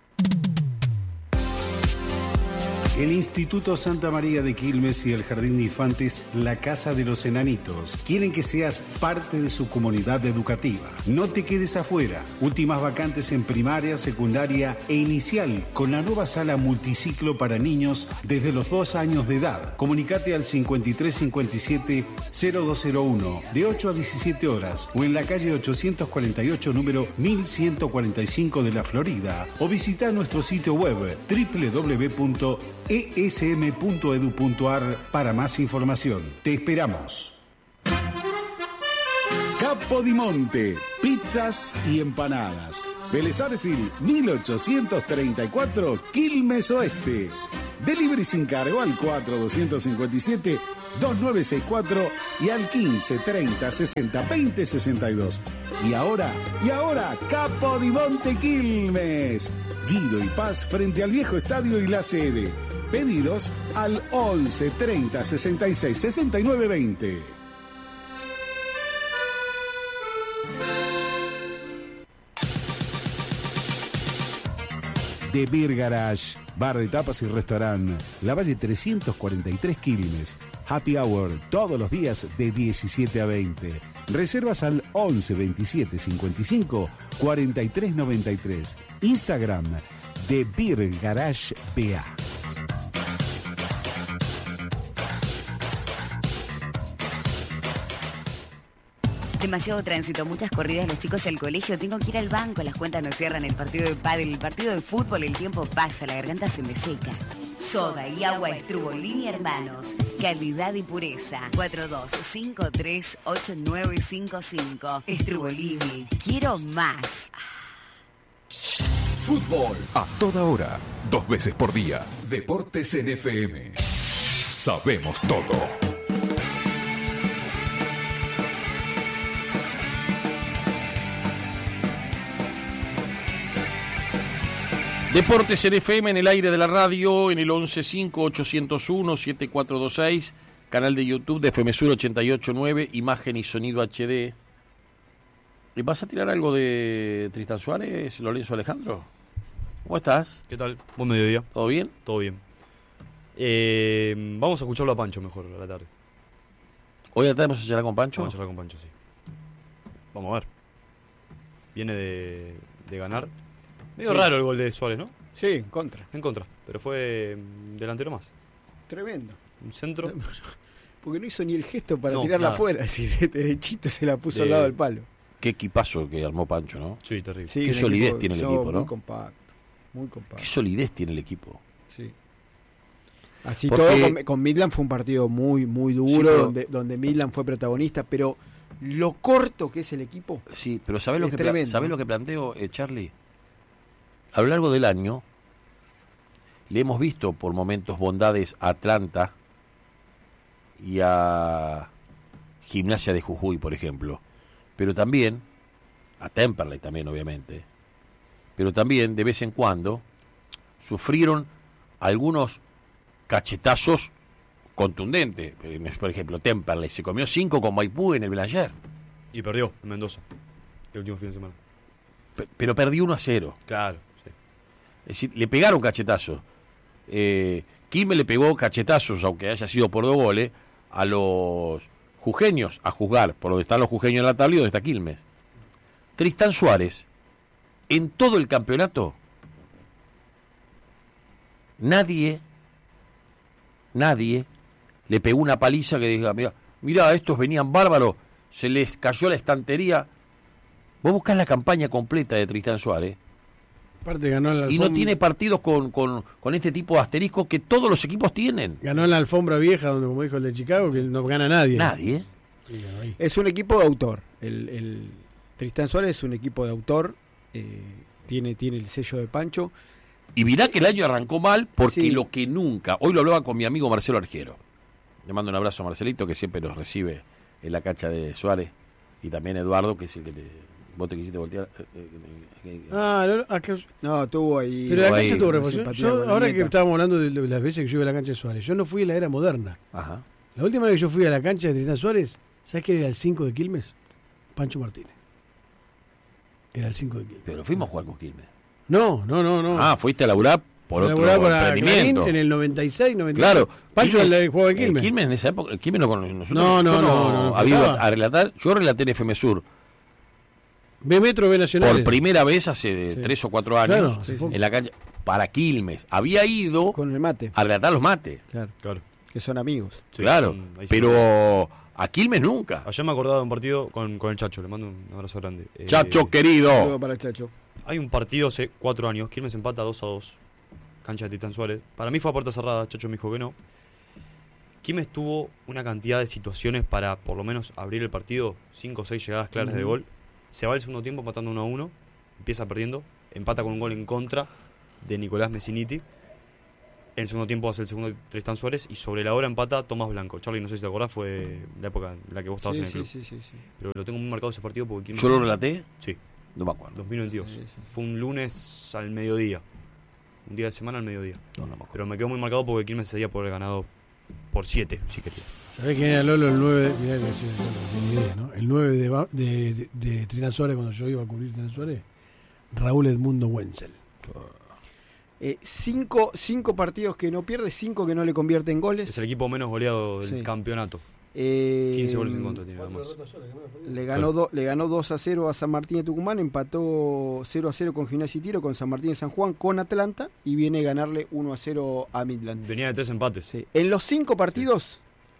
El Instituto Santa María de Quilmes y el Jardín de Infantes La Casa de los Enanitos quieren que seas parte de su comunidad educativa. No te quedes afuera. Últimas vacantes en primaria, secundaria e inicial con la nueva sala multiciclo para niños desde los 2 años de edad. Comunicate al 5357-0201 de 8 a 17 horas o en la calle 848 número 1145 de la Florida o visita nuestro sitio web www.esm.edu.ar para más información. Te esperamos. Capodimonte, pizzas y empanadas. Vélez Arfield 1834, Quilmes Oeste. Delivery sin cargo al 4257-2964 y al 1530602062. Y ahora, Capodimonte Quilmes. Guido y Paz frente al viejo estadio y la sede. Pedidos al 11 30 66 69 20. The Beer Garage, bar de tapas y restaurante, La Valle 343 Quilmes. Happy Hour todos los días de 17 a 20. Reservas al 11 27 55 43 93. Instagram The Beer Garage BA. Demasiado tránsito, muchas corridas, los chicos al colegio, tengo que ir al banco, las cuentas no cierran, el partido de pádel, el partido de fútbol, el tiempo pasa, la garganta se me seca. Soda y agua Estrubolini Hermanos, calidad y pureza. 42538955. Estrubolini, quiero más. Fútbol a toda hora, 2 veces por día. Deportes en FM. Sabemos todo. Deportes en FM, en el aire de la radio, en el 115801-7426, canal de YouTube de FM Sur 889, imagen y sonido HD. ¿Le vas a tirar algo de Tristan Suárez, Lorenzo Alejandro? ¿Cómo estás? ¿Qué tal? Buen mediodía. ¿Todo bien? Todo bien. Vamos a escucharlo a Pancho mejor a la tarde. ¿Hoy a la tarde vamos a charlar con Pancho? Vamos a charlar con Pancho, sí. Vamos a ver. Viene de ganar. Medio raro el gol de Suárez, ¿no? Sí, en contra. En contra, pero fue delantero más. Tremendo. Un centro. Porque no hizo ni el gesto para tirarla afuera, así derechito se la puso al lado del palo. Qué equipazo que armó Pancho, ¿no? Sí, terrible. Sí, qué solidez tiene el equipo, ¿no? Muy compacto, muy compacto. Qué solidez tiene el equipo. Sí. Así porque todo con Midland fue un partido muy, muy duro, sí, donde Midland fue protagonista, pero lo corto que es el equipo. Sí, pero ¿sabés lo que planteo, Charlie? A lo largo del año le hemos visto por momentos bondades a Atlanta y a Gimnasia de Jujuy, por ejemplo, pero también a Temperley también, obviamente, pero también de vez en cuando sufrieron algunos cachetazos contundentes. Por ejemplo, Temperley se comió 5 con Maipú en el Belanger. Y perdió en Mendoza el último fin de semana. Pero perdió 1-0. Claro. Es decir, le pegaron cachetazos. Quilmes le pegó cachetazos, aunque haya sido por 2 goles, a los jujeños, a juzgar por donde están los jujeños en la tabla y donde está Quilmes. Tristan Suárez, en todo el campeonato, nadie le pegó una paliza que diga, mirá, estos venían bárbaros, se les cayó la estantería. Vos buscás la campaña completa de Tristan Suárez. Aparte ganó la y no tiene partidos con este tipo de asterisco que todos los equipos tienen. Ganó en la alfombra vieja, donde, como dijo el de Chicago, que no gana nadie. Nadie. Es un equipo de autor. El Tristan Suárez es un equipo de autor. Tiene el sello de Pancho. Y mirá que el año arrancó mal porque lo que nunca... Hoy lo hablaba con mi amigo Marcelo Argiero. Le mando un abrazo a Marcelito, que siempre nos recibe en la cancha de Suárez. Y también Eduardo, que es el que vos te quisiste voltear. No, tuvo ahí. Pero la cancha tuvo reposición. Yo, ahora que estábamos hablando de las veces que yo iba a la cancha de Suárez, yo no fui a la era moderna. Ajá. La última vez que yo fui a la cancha de Tristan Suárez, ¿sabes quién era el 5 de Quilmes? Pancho Martínez. Era el 5 de Quilmes. Pero fuimos a jugar con Quilmes. No. Ah, fuiste a laburar por otro emprendimiento. En el 96, 97. Claro. Pancho jugaba en Quilmes. Quilmes en esa época, Quilmes no con nosotros. No. A relatar, yo relaté en FM Sur. B Metro, B Nacional. Por primera vez hace 3 o 4 años en la cancha para Quilmes. Había ido con el mate a relatar los mates. Claro. Que son amigos. Sí, claro. Pero a Quilmes nunca. Ayer me acordaba de un partido con el Chacho. Le mando un abrazo grande. Chacho, querido. Saludo para el Chacho. Hay un partido hace 4 años. Quilmes empata 2-2. Cancha de Tristan Suárez. Para mí fue a puerta cerrada. Chacho me dijo que no. Quilmes tuvo una cantidad de situaciones para por lo menos abrir el partido. 5 o 6 llegadas claras de gol. Se va el segundo tiempo matando 1-1. empieza perdiendo, empata con un gol en contra de Nicolás Messiniti. En el segundo tiempo hace el segundo Tristán Suárez y sobre la hora empata Tomás Blanco. Charlie, no sé si te acordás, fue la época en la que vos estabas en el club. Sí. Pero lo tengo muy marcado ese partido porque... ¿Yo lo relaté? Sí. No me acuerdo. 2022. Sí. Fue un lunes al mediodía. Un día de semana al mediodía. No me acuerdo. Pero me quedó muy marcado porque Quilmes se había por haber ganado por 7, si quería. ¿Sabés quién era Lolo el 9? Mirá, ni idea, ¿no? El 9 de Tristán Suárez cuando yo iba a cubrir Tristán Suárez. Raúl Edmundo Wenzel. 5 partidos que no pierde, 5 que no le convierte en goles. Es el equipo menos goleado del Sí. campeonato. 15 goles en contra tiene nada más. Le ganó 2-0 a San Martín de Tucumán, empató 0-0 con Gimnasia y Tiro, con San Martín de San Juan, con Atlanta y viene a ganarle 1-0 a Midland. Venía de 3 empates. Sí. En los 5 partidos,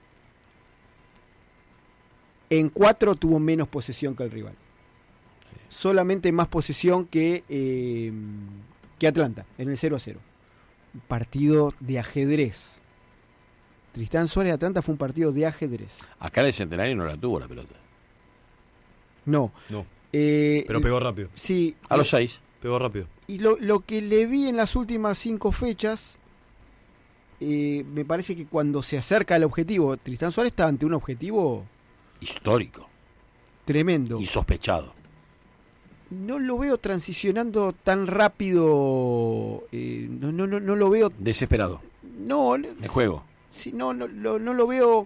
en 4 tuvo menos posesión que el rival. Solamente más posesión que Atlanta, en el 0-0. Un partido de ajedrez. Tristán Suárez Atlanta fue un partido de ajedrez. Acá en el Centenario no la tuvo la pelota. No. Pero pegó rápido. Sí. A los 6. Pegó rápido. Y lo que le vi en las últimas 5 fechas, me parece que cuando se acerca al objetivo, Tristán Suárez está ante un objetivo histórico. Tremendo. Insospechado. No lo veo transicionando tan rápido. No lo veo. Desesperado. No. De juego. Sí, no lo veo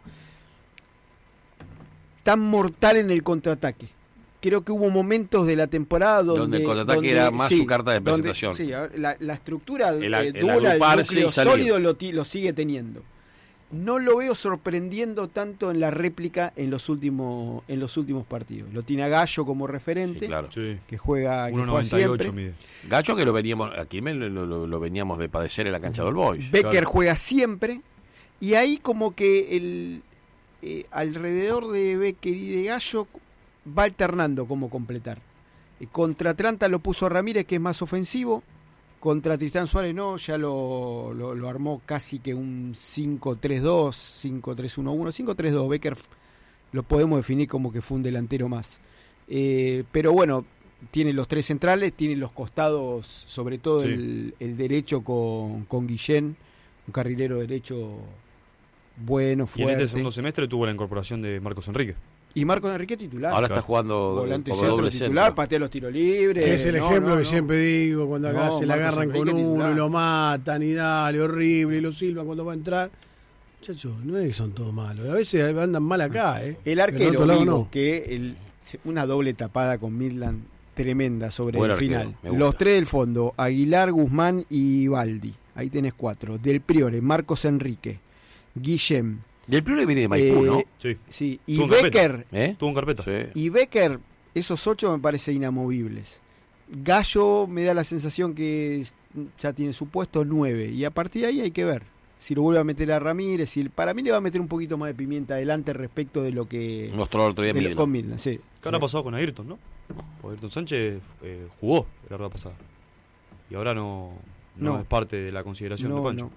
tan mortal en el contraataque. Creo que hubo momentos de la temporada donde el contraataque era más su carta de presentación. La estructura dura, el agruparse núcleo y salir. sólido lo sigue teniendo. No lo veo sorprendiendo tanto en la réplica en los últimos partidos. Lo tiene a Gallo como referente, Sí, claro. que juega 1.98 siempre. mide. Gallo que lo veníamos, aquí lo veníamos de padecer en la cancha del Boys. Becker juega siempre. Y ahí como que alrededor de Becker y de Gallo va alternando cómo completar. Contra Atlanta lo puso Ramírez, que es más ofensivo. Contra Tristán Suárez no, ya lo armó casi que un 5-3-2, 5-3-1-1, 5-3-2. Becker lo podemos definir como que fue un delantero más. Pero bueno, tiene los 3 centrales, tiene los costados, sobre todo Sí. el derecho con Guillén, un carrilero derecho bueno, Y en fuerte. este segundo semestre tuvo la incorporación de Marcos Enrique. Y Marcos Enrique titular. Ahora está jugando volante como centro doble titular, centro. patea los tiros libres. Que es el No, ejemplo no, que no. siempre digo, cuando acá No, se la Marcos agarran con Enrique uno titular. y lo matan y dale, horrible, y lo silban cuando va a entrar. Muchachos, no es que son todos malos. A veces andan mal acá, ¿eh? El Pero arquero, del otro lado Vigo, no. que una doble tapada con Midland tremenda sobre Buen el arquero, final. me gusta. Los 3 del fondo, Aguilar, Guzmán y Baldi. Ahí tenés 4. Del Priore, Marcos Enrique, Guillem. Del Priore viene de Maipú, ¿no? Sí. Y Tuvo en Becker. carpeta. Tuvo en carpeta. Sí. Y Becker, esos 8 me parecen inamovibles. Gallo me da la sensación que ya tiene su puesto 9. Y a partir de ahí hay que ver si lo vuelve a meter a Ramírez. Para mí le va a meter un poquito más de pimienta adelante respecto de lo que Mostró el otro día Midland. con Midland. Sí. ¿Qué habrá pasado con Ayrton, no? Porque Ayrton Sánchez jugó la rueda pasada. Y ahora no es parte de la consideración de Pancho.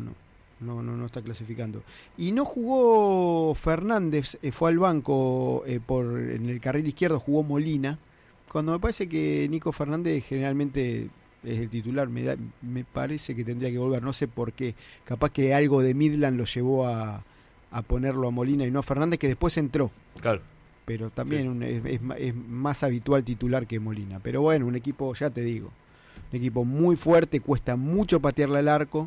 No está clasificando. Y no jugó Fernández, fue al banco en el carril izquierdo, jugó Molina. Cuando me parece que Nico Fernández generalmente es el titular, me parece que tendría que volver. No sé por qué. Capaz que algo de Midland lo llevó a ponerlo a Molina y no a Fernández, que después entró. Claro. Pero también es más habitual titular que Molina. Pero bueno, un equipo, ya te digo, un equipo muy fuerte, cuesta mucho patearle al arco.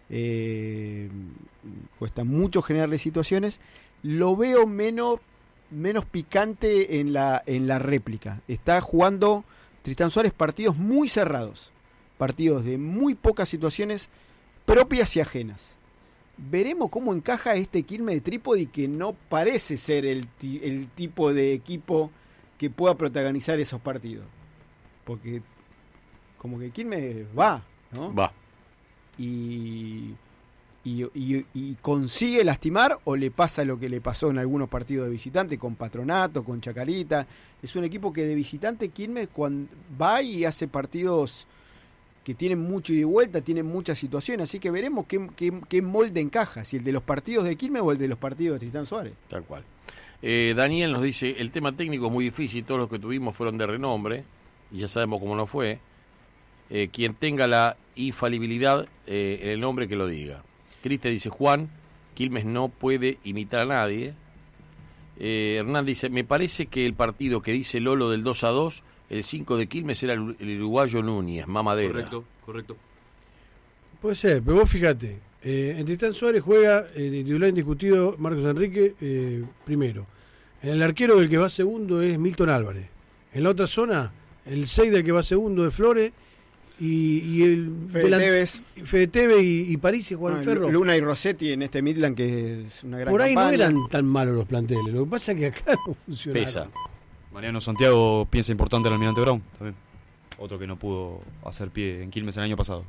Cuesta mucho generarle situaciones. Lo veo menos picante en la réplica. Está jugando Tristán Suárez partidos muy cerrados, partidos de muy pocas situaciones propias y ajenas. Veremos cómo encaja este Quilmes de Trípodi, que no parece ser el tipo de equipo que pueda protagonizar esos partidos, porque como que Quilmes va, ¿no? Va. Y consigue lastimar, o le pasa lo que le pasó en algunos partidos de visitante con Patronato, con Chacarita. Es un equipo que de visitante Quilmes cuando va y hace partidos que tienen mucho ida y vuelta, tienen muchas situaciones, así que veremos qué molde encaja, si el de los partidos de Quilmes o el de los partidos de Tristán Suárez. Tal cual. Daniel nos dice, el tema técnico es muy difícil, todos los que tuvimos fueron de renombre, y ya sabemos cómo no fue. Quien tenga la infalibilidad en el nombre que lo diga. Criste dice: Juan, Quilmes no puede imitar a nadie. Hernán dice: me parece que el partido que dice Lolo del 2-2, el 5 de Quilmes era el uruguayo Núñez, mamadera. Correcto. Puede ser, pero vos fíjate, en Tristán Suárez juega de titular indiscutido Marcos Enrique primero. En el arquero del que va segundo es Milton Álvarez. En la otra zona, el 6 del que va segundo es Flores y el Fede Tevez y París y Juan Ferro. Luna y Rossetti en este Midland, que es una gran Por ahí campaña. no eran tan malos los planteles, lo que pasa es que acá no funcionaron. Pesa. Mariano Santiago piensa importante al Almirante Brown también. Otro que no pudo hacer pie en Quilmes el año pasado.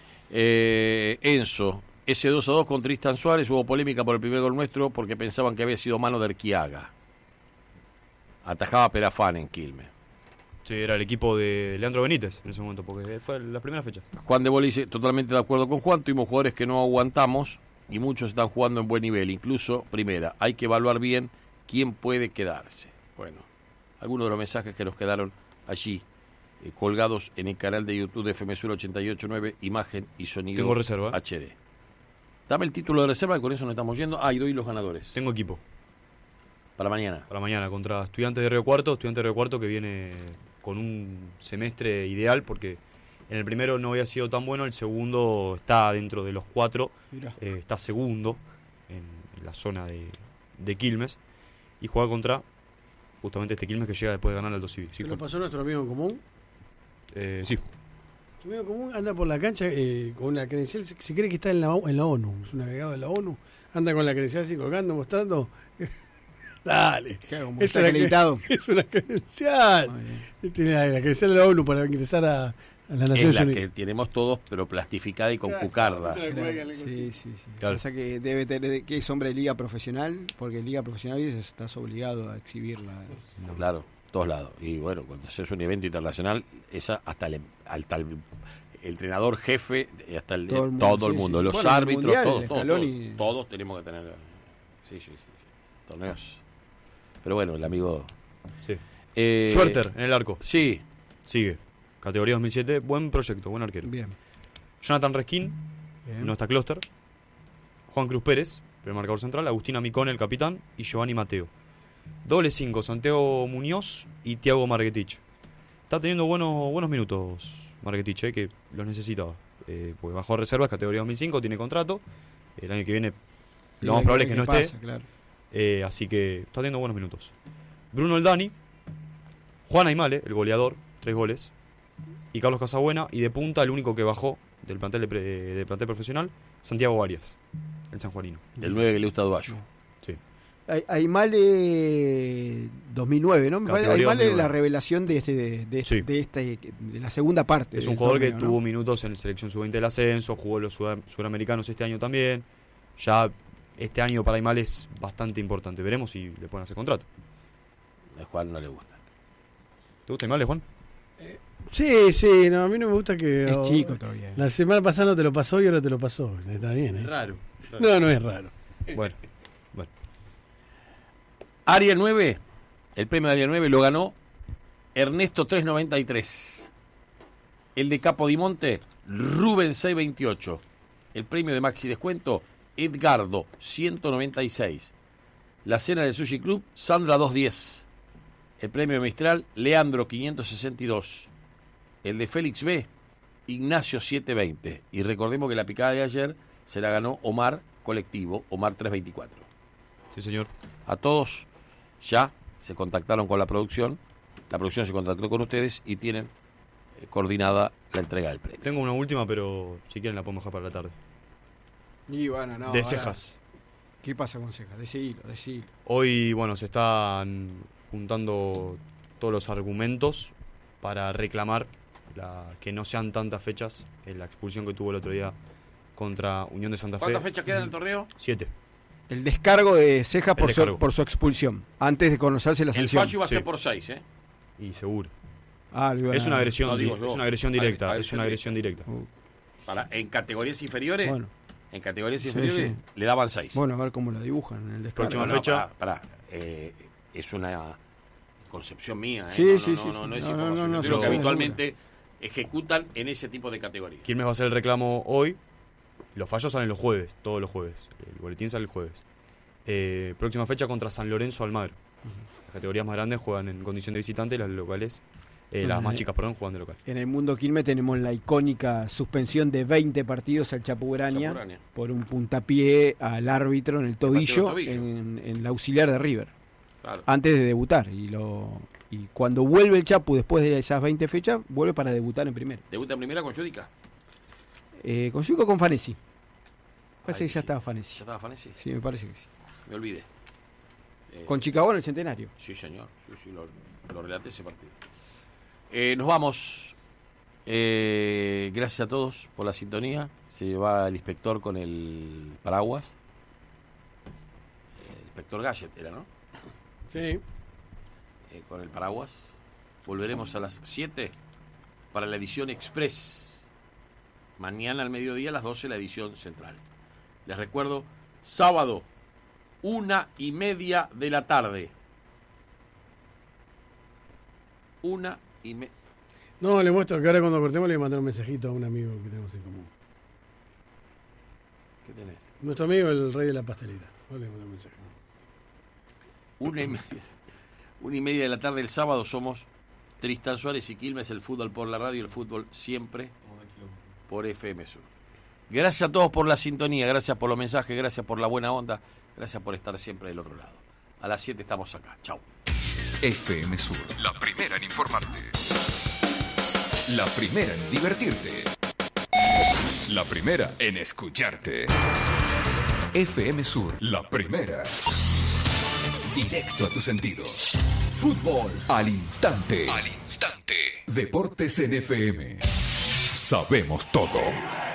Enzo, ese 2-2 con Tristan Suárez, hubo polémica por el primer gol nuestro porque pensaban que había sido mano de Arquiaga. Atajaba Perafán en Quilmes. Sí, era el equipo de Leandro Benítez en ese momento, porque fue la primera fecha. Juan de Bola dice: totalmente de acuerdo con Juan, tuvimos jugadores que no aguantamos y muchos están jugando en buen nivel, incluso primera. Hay que evaluar bien quién puede quedarse. Bueno, algunos de los mensajes que nos quedaron allí colgados en el canal de YouTube de FM Sur 88.9, imagen y sonido. Tengo reserva. HD. Dame el título de reserva y con eso nos estamos yendo. Y doy los ganadores. Tengo equipo. Para mañana. Para mañana, contra Estudiantes de Río Cuarto. Estudiantes de Río Cuarto que viene con un semestre ideal porque en el primero no había sido tan bueno, el segundo está dentro de los 4, está segundo en la zona de Quilmes y juega contra justamente este Quilmes que llega después de ganar al 2 Civil. ¿Se lo pasó nuestro amigo en común? Sí. Su amigo en común anda por la cancha con la credencial, se cree que está en la ONU, es un agregado de la ONU, anda con la credencial así colgando, mostrando. Dale, es acreditado. Es una credencial. Tiene la credencial de la ONU para ingresar a las Naciones Unidas. Es la que tenemos todos, pero plastificada y con cucarda. Sí. Claro. O sea que debe tener, que es hombre de liga profesional, porque en liga profesional estás obligado a exhibirla. No. Claro, todos lados. Y bueno, cuando haces un evento internacional, esa hasta el entrenador jefe, hasta todo el mundo, los bueno, árbitros, mundial, todos tenemos que tener. Sí. Torneos. Pero bueno, el amigo... Sí. Schwerter en el arco. Sí. Sigue. Categoría 2007. Buen proyecto, buen arquero. Bien. Jonathan Resquín. No está Closter. Juan Cruz Pérez, el marcador central. Agustín Amicón, el capitán. Y Giovanni Mateo. Doble 5, Santiago Muñoz y Tiago Marguetich. Está teniendo buenos minutos Marguetich, que los necesitaba. Porque bajó reservas, categoría 2005, tiene contrato. El año que viene lo más probable es que no esté. Claro. Así que está teniendo buenos minutos. Bruno Eldani, Juan Aymale, el goleador, 3 goles, y Carlos Casabuena, y de punta el único que bajó del plantel de plantel profesional, Santiago Arias, el sanjuanino. El 9 que le gusta a Duayo. Sí. Aymale 2009, ¿no? Aymale es la revelación de la segunda parte. Es un jugador que tuvo minutos en la selección sub-20 del ascenso, jugó los suramericanos este año también. Ya este año para Aymale es bastante importante. Veremos si le pueden hacer contrato. A Juan no le gusta. ¿Te gusta Aymale, Juan? Sí, no, a mí no me gusta que... Es chico todavía. La semana pasada no te lo pasó y ahora te lo pasó. Está bien, ¿eh? Raro. No es raro. Bueno. Área 9, el premio de Área 9 lo ganó Ernesto 393. El de Capodimonte, Rubén 628. El premio de Maxi Descuento, Edgardo 196. La cena del Sushi Club, Sandra 210. El premio de Mistral, Leandro 562. El de Félix B, Ignacio 720. Y recordemos que la picada de ayer se la ganó Omar Colectivo, Omar 324. Sí, señor. A todos ya se contactaron con la producción se contactó con ustedes y tienen coordinada la entrega del premio. Tengo una última, pero si quieren la podemos dejar para la tarde. Y bueno, no, de Cejas. ¿Qué pasa con Cejas? Decilo. Hoy, se están juntando todos los argumentos para reclamar que no sean tantas fechas en la expulsión que tuvo el otro día contra Unión de Santa Fe. ¿Cuántas fechas quedan en el torneo? 7. El descargo de Cejas por su expulsión, antes de conocerse la sanción. El fallo va a ser por 6, ¿eh? Y seguro. Es una agresión, es una agresión directa. Es una agresión directa. En categorías inferiores, le daban 6. Bueno, a ver cómo lo dibujan en el descargo. Próxima fecha. Es una concepción mía, Sí, no sí, es sí. información. No, Es lo que sí, habitualmente ejecutan en ese tipo de categorías. Quilmes va a hacer el reclamo hoy. Los fallos salen los jueves, todos los jueves. El boletín sale el jueves. Próxima fecha contra San Lorenzo Almagro. Las categorías más grandes juegan en condición de visitante y las locales, las más chicas, perdón, juegan de local. En el mundo Quilmes tenemos la icónica suspensión de 20 partidos al Chapu Graña por un puntapié al árbitro en el tobillo, en la auxiliar de River. Claro. Antes de debutar. Y cuando vuelve el Chapu después de esas 20 fechas, vuelve para debutar en primera. ¿Debuta en primera con Judica? Con Judica con Fanesi. Parece que ya estaba Fanesi. ¿Ya estaba Fanesi? Sí, me parece que sí. Me olvidé. Con Chicago en el Centenario. Sí, señor. Sí, lo relaté ese partido. Nos vamos. Gracias a todos por la sintonía. Se va el inspector con el paraguas. El inspector Gallet era, ¿no? Sí. Con el paraguas. Volveremos a las 7 para la edición Express. Mañana al mediodía a las 12 la edición central. Les recuerdo, sábado, 1:30 de la tarde. 1:30. No, le muestro que ahora cuando cortemos le voy a mandar un mensajito a un amigo que tenemos en común. ¿Qué tenés? Nuestro amigo, el rey de la pastelera. No le mando un mensaje. 1:30 de la tarde el sábado somos Tristán Suárez y Quilmes, el fútbol por la radio, el fútbol siempre por FM Sur. Gracias a todos por la sintonía, gracias por los mensajes, gracias por la buena onda, gracias por estar siempre del otro lado. A las 7 estamos acá. Chau. FM Sur, la primera en informarte. La primera en divertirte. La primera en escucharte. FM Sur, la primera. Directo a tus sentidos. Fútbol al instante. Al instante. Deportes en FM. Sabemos todo.